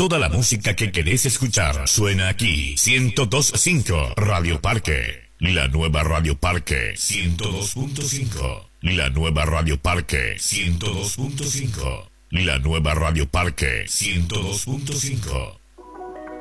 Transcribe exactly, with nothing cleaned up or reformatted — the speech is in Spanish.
Toda la música que querés escuchar suena aquí. ciento dos punto cinco Radio Parque. La nueva Radio Parque ciento dos punto cinco. La nueva Radio Parque ciento dos punto cinco. La nueva Radio Parque ciento dos punto cinco.